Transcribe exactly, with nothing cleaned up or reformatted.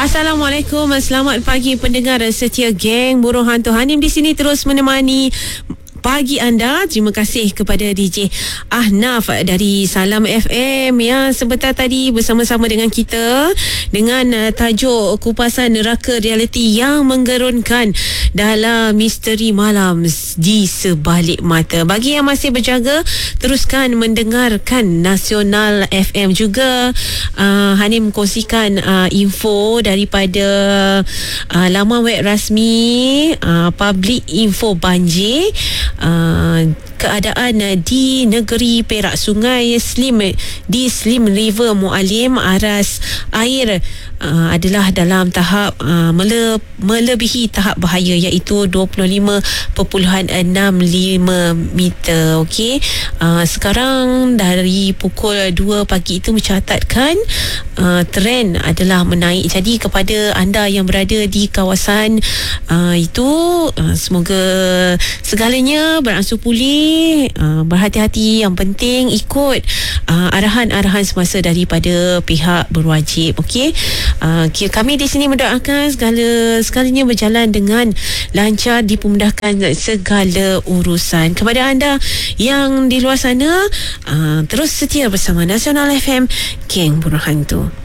Assalamualaikum, selamat pagi pendengar setia geng Burung Hantu. Hanim di sini terus menemani pagi anda. Terima kasih kepada D J Ahnaf dari Salam F M yang sebentar tadi bersama-sama dengan kita dengan uh, tajuk kupasan neraka realiti yang menggerunkan dalam misteri malam di sebalik mata. Bagi yang masih berjaga, teruskan mendengarkan Nasional F M juga. uh, Hanim kongsikan uh, info daripada uh, laman web rasmi uh, Public Info Banjir. Uh, keadaan uh, di negeri Perak. Sungai Slim di Slim River Mualim aras air uh, adalah dalam tahap uh, mele, melebihi tahap bahaya, iaitu dua puluh lima perpuluhan enam lima meter. Okey, uh, sekarang dari pukul dua pagi itu mencatatkan uh, trend adalah menaik. Jadi kepada anda yang berada di kawasan uh, itu, uh, semoga segalanya beransur pulih. uh, Berhati-hati, yang penting ikut uh, arahan-arahan semasa daripada pihak berwajib. Okey, uh, kami di sini mendoakan segala segalanya berjalan dengan lancar, dipermudahkan segala urusan. Kepada anda yang di luar sana, uh, terus setia bersama Nasional F M, geng Burung Hantu.